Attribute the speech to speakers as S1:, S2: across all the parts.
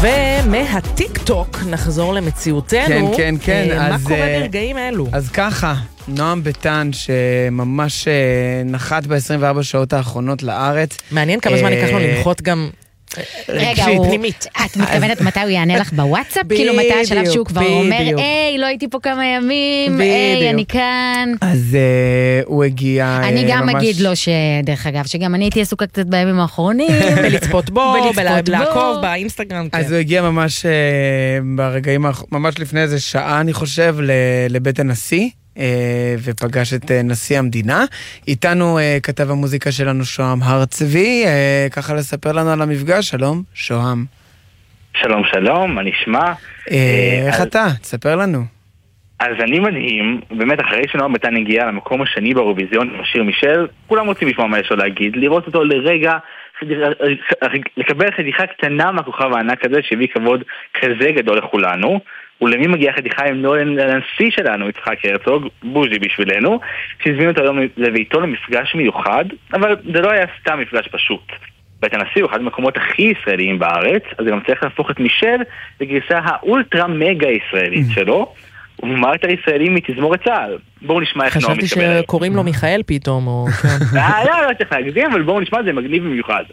S1: ומהטיק טוק נחזור למציאותנו.
S2: כן, כן, כן.
S1: מה קורה ברגעים האלו?
S2: אז ככה, נועם ביטן שממש נחת ב-24 שעות האחרונות לארץ.
S1: מעניין כמה זמן ייקח לו לנחות גם
S3: רגע,
S1: פנימית.
S3: את מתכוונת מתי הוא יענה לך בוואטסאפ? כאילו מתי השלב שהוא כבר אומר, היי, לא הייתי פה כמה ימים, היי, אני כאן.
S2: אז הוא הגיע ממש...
S3: אני גם אגיד לו שדרך אגב, שגם אני הייתי עסוקה קצת בימים האחרונים.
S1: בלצפות בו, בלעקוב, באינסטגרם.
S2: אז הוא הגיע ממש ברגעים, ממש לפני איזה שעה, אני חושב, לבית הנשיא. ופגש את נשיא המדינה. איתנו כתב המוזיקה שלנו שוהם הר צבי, ככה לספר לנו על המפגש. שלום, שוהם.
S4: שלום, שלום, מה נשמע?
S2: איך אתה? תספר לנו.
S4: אז אני מדהים, באמת אחרי שנועם ביטן הגיע למקום השני באירוויזיון עם השיר מישל, כולם רוצים לשמוע מה יש לו להגיד, לראות אותו לרגע, לקבל חתיכה קטנה מהכוכב הענק הזה שהביא כבוד כזה גדול לכולנו. ולמי מגיע חתיכה אם לא לנשיא שלנו, יצחק הרצוג, בוז'י בשבילנו, שהזמין אותו היום לביתו למפגש מיוחד, אבל זה לא היה סתם מפגש פשוט. בית הנשיא הוא אחד המקומות הכי ישראליים בארץ, אז גם צריך להפוך את מישל לגרסה האולטרה מגה ישראלית שלו, ומאמר את הישראלים מתזמורת צה"ל. בואו נשמע איך נועם מתקבל.
S1: חשבתי שקוראים לו מיכאל פתאום, או...
S4: לא צריך להגזים, אבל בואו נשמע, זה מגניב במיוחד.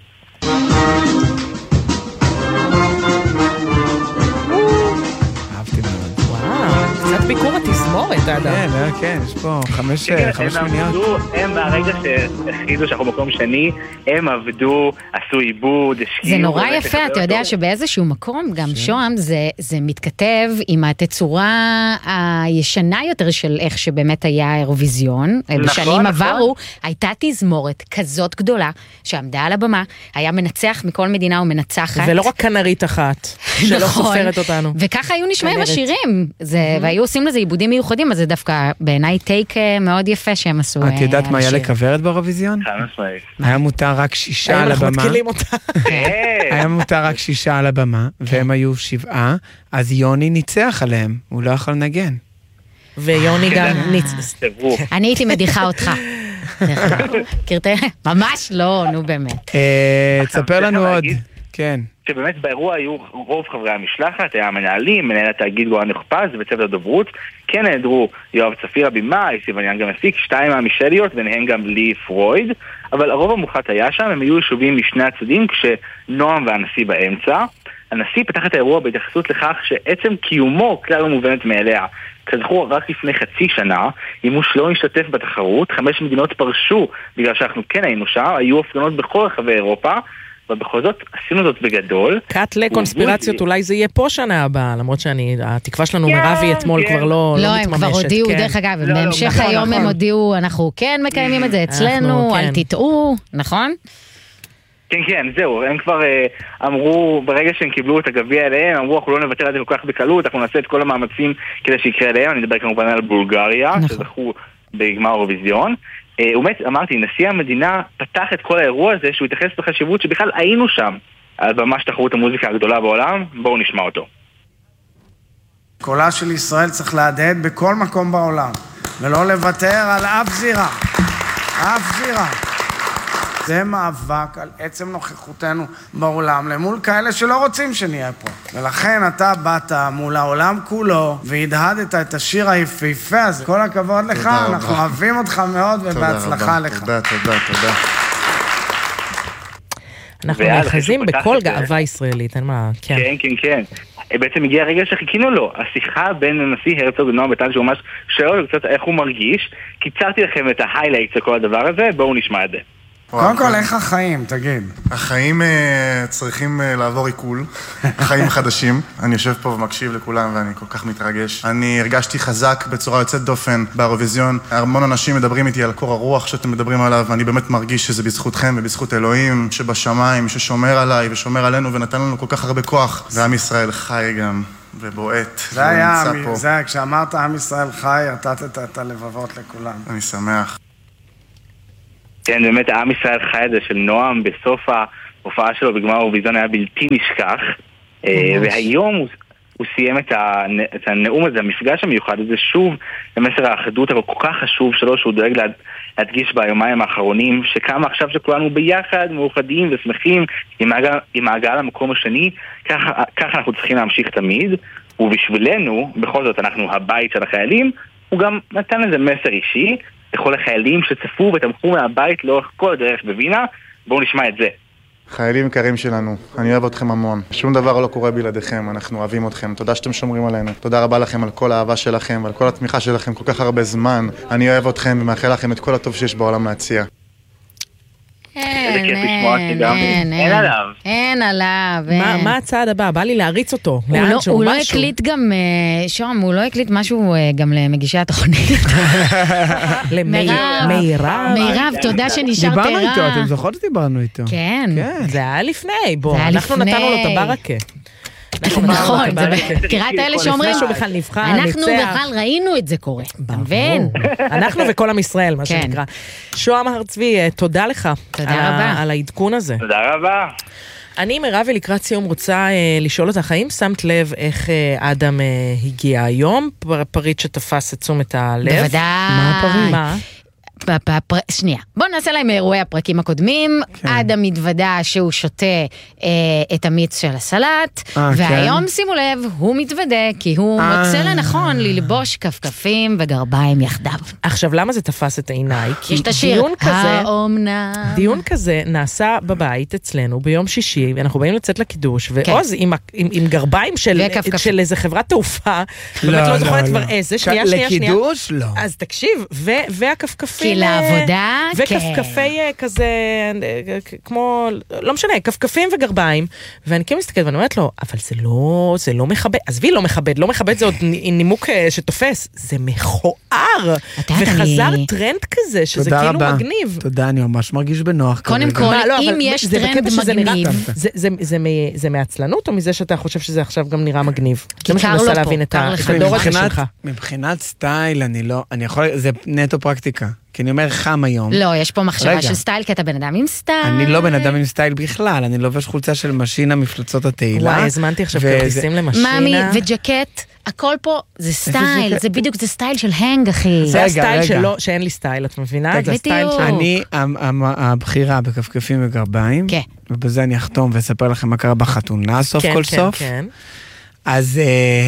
S1: קצת ביקור התזמורת, האדם.
S2: כן, יש פה 5 מיניות.
S4: הם מהרגע שהחליטו שאנחנו מקום שני, הם עבדו, עשו עיבוד, השקיעו.
S3: זה נורא יפה, אתה יודע שבאיזשהו מקום, גם שוהם, זה מתכתב עם התצורה הישנה יותר של איך שבאמת היה האירוויזיון. בשנים עברו, הייתה תזמורת כזאת גדולה, שעמדה על הבמה, היה מנצח מכל מדינה ומנצחת.
S1: ולא רק כנרית אחת, שלא סופרת אותנו.
S3: וככה היו נשמעים השירים, והיו עושים לזה עיבודים מיוחדים, אז זה דווקא בעיניי טייק מאוד יפה שהם עשו.
S2: את יודעת מה היה לכוורת באירוויזיון? היה מותר רק 6 על הבמה.
S1: אנחנו מתקילים אותה.
S2: היה מותר רק 6 על הבמה, והם היו 7, אז יוני ניצח עליהם, הוא לא יכול לנגן.
S1: ויוני גם ניצח.
S3: אני הייתי מדיחה אותך. ממש לא, נו באמת.
S2: תספר לנו עוד. כן.
S4: שבאמת באירוע היו רוב חברי המשלחת, היה מנהלים, מנהל התאגיד גורן נחפז וצוות הדוברות, כן נעדרו יואב צפיר הבימאי, סיוון גם מפיק, 2 מהמישליות, ביניהם גם לי פרויד, אבל הרוב המוחלט היה שם, הם היו יישובים משני הצדדים, כשנועם והנשיא באמצע. הנשיא פתח את האירוע בהתייחסות לכך שעצם קיומו כלל לא מובנת מאליה. כזכור, רק לפני חצי שנה, אימוש לא השתתף בתחרות, 5 מדינות פרשו בגלל שאנחנו כן היינו שם, היו הפגנות בכל רחבי אירופה, אבל בכל זאת עשינו זאת בגדול.
S1: קאט לקונספירציות, אולי זה יהיה פה שנה הבאה, למרות התקווה שלנו מרבי אתמול כבר לא מתממשת.
S3: לא, הם כבר הודיעו, דרך אגב, בהמשך היום הם הודיעו, אנחנו כן מקיימים את זה אצלנו, אל תטעו, נכון?
S4: כן, כן, זהו, הם כבר אמרו, ברגע שהם קיבלו את הגביע אליהם, אמרו, אנחנו לא נוותר על זה כל כך בקלות, אנחנו נעשה את כל המאמצים כדי שיקרה אליהם, אני מדבר כמובן על בולגריה, שזכו בגמר אירוויזיון. אמרתי, נשיא המדינה פתח את כל האירוע הזה, שהוא התייחס לחשיבות שבכלל היינו שם, על ממש תחרות המוזיקה הגדולה בעולם, בואו נשמע אותו.
S5: קולה של ישראל צריך להדהד בכל מקום בעולם, ולא לוותר על אף זירה, אף זירה. זה מאבק על עצם נוכחותנו בעולם, למול כאלה שלא רוצים שנהיה פה. ולכן אתה באת מול העולם כולו, והדהדת את השיר היפהפה הזה. כל הכבוד לך, אנחנו אוהבים אותך מאוד, ובהצלחה לך.
S6: תודה, תודה, תודה.
S1: אנחנו נאחזים בכל גאווה ישראלית, אין מה, כן.
S4: כן, כן, כן. בעצם הגיע הרגע שחיכינו לו, השיחה בין הנשיא הרצוג ונועם ביטן שהוא ממש שואל קצת איך הוא מרגיש, קיצרתי לכם את ההיילייט של כל הדבר הזה, בואו נשמע את זה.
S5: קודם כל, איך החיים, תגיד?
S6: החיים צריכים לעבור עיכול, חיים חדשים. אני יושב פה ומקשיב לכולם ואני כל כך מתרגש. אני הרגשתי חזק בצורה יוצאת דופן באירוויזיון. המון אנשים מדברים איתי על קור הרוח שאתם מדברים עליו, ואני באמת מרגיש שזה בזכותכם ובזכות אלוהים שבשמיים, ששומר עליי ושומר עלינו ונתן לנו כל כך הרבה כוח. ועם ישראל חי גם ובועט.
S5: זה היה, כשאמרת עם ישראל חי, הרטטת את הלבבות לכולם.
S6: אני שמח.
S4: כן, באמת, העם ישראל חי הזה של נועם בסוף ההופעה שלו בגמר האירוויזיון היה בלתי נשכח, והיום הוא סיים את הנאום הזה, המפגש המיוחד הזה, שוב למסר האחדות הכל כך חשוב שלו, שהוא דואג להדגיש ביומיים האחרונים שכמה עכשיו שכולנו ביחד, מאוחדים ושמחים עם ההגעה למקום השני, ככה אנחנו צריכים להמשיך תמיד, ובשבילנו, בכל זאת אנחנו הבית של החיילים, הוא גם נתן איזה מסר אישי לכל החיילים שצפו ותמכו מהבית לאורך כל הדרך בווינה. בואו נשמע את זה.
S6: חיילים יקרים שלנו, אני אוהב אתכם המון. שום דבר לא קורה בלעדיכם, אנחנו אוהבים אתכם. תודה שאתם שומרים עלינו. תודה רבה לכם על כל האהבה שלכם ועל כל התמיכה שלכם כל כך הרבה זמן. אני אוהב אתכם ומאחל לכם את כל הטוב שיש בעולם להציע.
S4: אין עליו.
S3: אין עליו.
S1: מה הצעד הבא? בא לי להריץ אותו.
S3: הוא לא הקליט גם, שום, הוא לא הקליט משהו גם למגישי התוכנית. מירב, תודה שנשארת ערה.
S2: דיברנו איתו, אתם זוכרות שדיברנו איתו.
S3: כן.
S1: זה היה לפני, בוא, אנחנו נתנו לו את הברקה.
S3: נכון, תראה את האלה שאומרים, אנחנו
S1: בכלל
S3: ראינו את זה קורה.
S1: אנחנו וכל עם ישראל, מה שנקרא. שוהם הר צבי, תודה לך.
S3: תודה רבה.
S1: על העדכון הזה.
S4: תודה רבה.
S1: אני מירבי לקראת סיום רוצה לשאול אותך, האם שמת לב איך אדם הגיע היום? פריט שתפס את תשומת הלב.
S3: בוודאי.
S2: מה הפריט?
S1: מה?
S3: שנייה, בוא נעשה להם אירועי הפרקים הקודמים. אדם מתוודע שהוא שותה את המיץ של הסלט, והיום שימו לב, הוא מתוודע כי הוא מוצא לנכון ללבוש כפכפים וגרביים יחדיו.
S1: עכשיו, למה זה תפס את עיניי?
S3: יש את השיר, האומנם.
S1: דיון כזה נעשה בבית אצלנו ביום שישי, ואנחנו באים לצאת לקידוש, ועוז עם גרביים של איזה חברת תעופה, באמת לא זוכרת כבר איזה, שנייה.
S2: לקידוש? לא.
S1: אז תקשיב, והכפכפים...
S3: כי לעבודה, כן.
S1: וכפכפי כזה, כמו, לא משנה, כפכפים וגרביים, ואני כאילו מסתכלת ואני אומרת לו, אבל זה לא מכבד, עזבי, לא מכבד זה עוד נימוק שתופס, זה מכוער, וחזר טרנד כזה, שזה כאילו מגניב.
S2: תודה, אני ממש מרגיש בנוח.
S3: קודם כל, אם יש טרנד מגניב,
S1: זה מעצלנות, או מזה שאתה חושב שזה עכשיו גם נראה מגניב?
S3: כי קר לו פה,
S1: הדור הזה שלך.
S2: מבחינת סטייל, אני יכול, זה נטו פרקטיקה. כי אני אומר חם היום.
S3: לא, יש פה מחשבה של סטייל, כי אתה בן אדם עם סטייל.
S2: אני לא בן אדם עם סטייל בכלל, אני לובש חולצה של משינה מפלצות התהילה.
S1: וואי, הזמנתי עכשיו כרטיסים למשינה.
S3: מאמי וג'קט, הכל פה זה סטייל, זה בדיוק, זה סטייל של הנג, אחי.
S1: זה הסטייל שלו, שאין לי סטייל, את מבינה? זה הסטייל שלו.
S2: אני, הבחירה בכפכפים וגרביים, ובזה אני אחתום ואספר לכם מה קרה בחתונה סוף כל סוף. אז...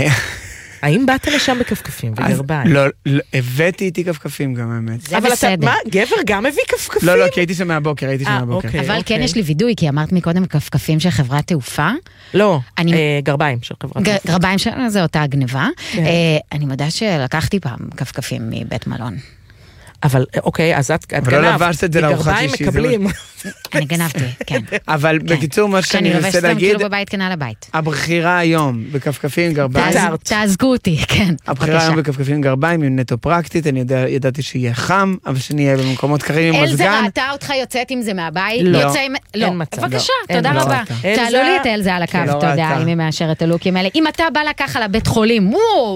S1: האם באת לשם בכפכפים וגרביים?
S2: לא, הבאתי איתי כפכפים גם, האמת.
S3: זה בסדר.
S1: מה, גבר גם הביא כפכפים?
S2: לא, כי הייתי שם מהבוקר,
S3: אבל כן יש לי וידוי, כי אמרת מקודם כפכפים של חברת תעופה.
S1: לא, גרביים של חברת תעופה.
S3: גרביים של, זה אותה הגניבה. אני מודה שלקחתי פעם כפכפים מבית מלון.
S1: אבל אוקיי, אז את גנבת.
S2: אבל לא לבשת את זה לארוחת שישי.
S3: אני גנבתי, כן.
S2: אבל בקיצור, מה שאני רוצה להגיד,
S3: כאילו בבית קנה לבית.
S2: הבחירה היום בכפכפים גרביים,
S3: תעזגו אותי, כן.
S2: הבחירה היום בכפכפים גרביים היא נטו פרקטית, אני ידעתי שיהיה חם, אבל שנהיה במקומות קרים עם מזגן.
S3: אלזה ראתה אותך יוצאת עם זה מהבית?
S1: לא, אין מצב.
S3: בבקשה, תודה רבה. תעלו לי את אלזה על הקו, תודה, אם היא מאשרת את הלוקים האלה. אם אתה בא לקח על הבית חולים,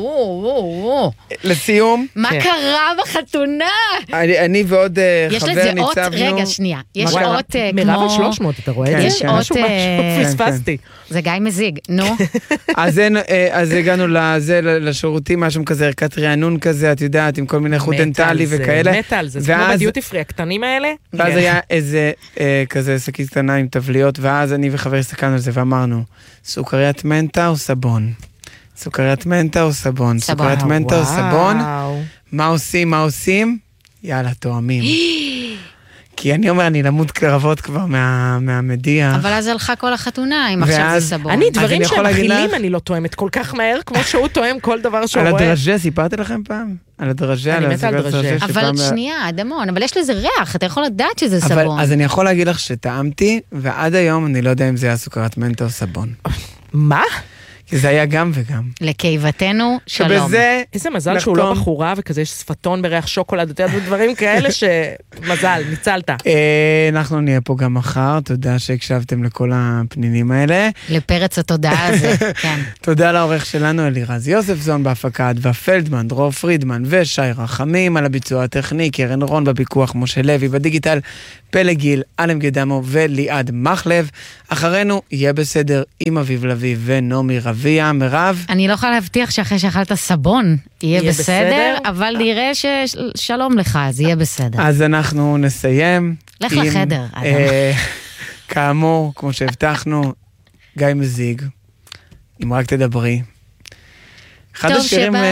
S2: לסיום,
S3: מה קרה בחתונה?
S2: אני ועוד חבר ניצבנו.
S3: רגע, שנייה. יש אות כמו...
S1: מירב על 300, אתה רואה?
S3: יש אות...
S1: פספסתי.
S3: זה גיא מזיג, נו.
S2: אז הגענו לשירותים, משהו כזה, ערכת רענון כזה, את יודעת, עם כל מיני חוט דנטלי וכאלה.
S1: מטל, זה כמו בדיוטי פרי, הקטנים האלה.
S2: ואז היה איזה כזה שקית קטנה עם טבליות, ואז אני וחבר הסתכלנו על זה ואמרנו, סוכריית מנטה או סבון? סוכריית מנטה או סבון? סוכריית מנטה או סבון? מה עושים? יאללה, תואמים. כי אני אומר, אני למות קרבות כבר מהמדיח.
S3: אבל אז הלכה כל החתונה, אם עכשיו זה סבון.
S1: אני דברים שהם מכילים, אני לא תואמת כל כך מהר, כמו שהוא תואם כל דבר שהוא רואה.
S2: על הדרז'ה, סיפרתי לכם פעם? על הדרז'ה,
S1: אני מתה על דרז'ה.
S3: אבל שנייה, אדמון, אבל יש לזה ריח, אתה יכול לדעת שזה סבון.
S2: אז אני יכול להגיד לך שטעמתי, ועד היום אני לא יודע אם זה היה סוכרת מנטה או סבון.
S1: מה?
S2: כי זה היה גם וגם.
S3: לקיבתנו, שלום.
S2: שבזה...
S1: איזה מזל שהוא לא בחורה, וכזה יש שפתון בריח שוקולד, אתה יודע, דברים כאלה שמזל, ניצלת.
S2: אנחנו נהיה פה גם מחר, תודה שהקשבתם לכל הפנינים האלה.
S3: לפרץ התודעה הזה, כן.
S2: תודה לעורך שלנו, אלירז יוספסון בהפקה, אדווה פלדמן, דרור פרידמן ושי רחמים על הביצוע הטכני, קרן רון בפיקוח, משה לוי בדיגיטל, פלג גיל, אלם גדמו וליעד מחלב. אחרינו יהיה בסדר עם אביב לוי ונומי רביע. מירב?
S3: אני לא יכולה להבטיח שאחרי שאכלת סבון יהיה בסדר, אבל נראה ששלום לך, אז יהיה בסדר.
S2: אז אנחנו נסיים.
S3: לך לחדר, אדם.
S2: כאמור, כמו שהבטחנו, גיא מזיג, אם רק תדברי.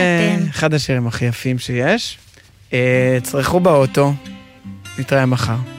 S2: אחד השירים הכי יפים שיש. צרכו באוטו, נתראה מחר.